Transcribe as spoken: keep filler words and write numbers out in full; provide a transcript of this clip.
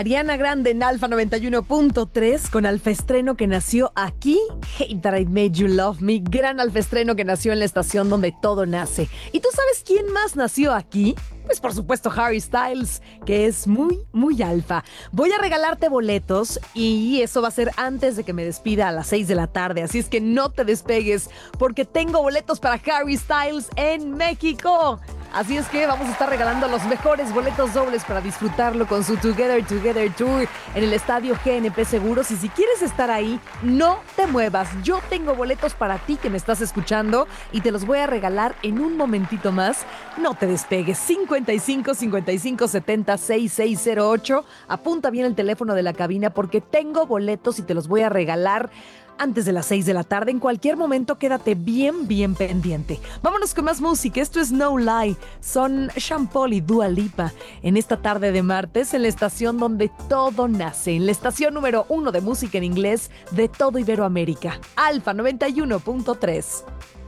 Ariana Grande en Alfa noventa y uno punto tres con Alfaestreno que nació aquí. Hate That I Made You Love Me. Gran Alfaestreno que nació en la estación donde todo nace. ¿Y tú sabes quién más nació aquí? Pues por supuesto Harry Styles, que es muy, muy alfa. Voy a regalarte boletos y eso va a ser antes de que me despida a las seis de la tarde. Así es que no te despegues porque tengo boletos para Harry Styles en México. Así es que vamos a estar regalando los mejores boletos dobles para disfrutarlo con su Together Together Tour en el estadio G N P Seguros. Y si quieres estar ahí, no te muevas. Yo tengo boletos para ti que me estás escuchando y te los voy a regalar en un momentito más. No te despegues. cincuenta y cinco, cincuenta y cinco, setenta, sesenta y seis cero ocho. Apunta bien el teléfono de la cabina porque tengo boletos y te los voy a regalar antes de las seis de la tarde. En cualquier momento quédate bien, bien pendiente. Vámonos con más música. Esto es No Lie. Son Sean Paul y Dua Lipa en esta tarde de martes en la estación donde todo nace, en la estación número uno de música en inglés de todo Iberoamérica. Alfa noventa y uno punto tres.